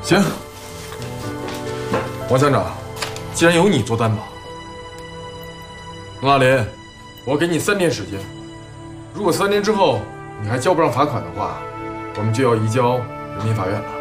行，王乡长，既然由你做担保，龙大林，我给你3天时间。如果3天之后你还交不上罚款的话，我们就要移交人民法院了。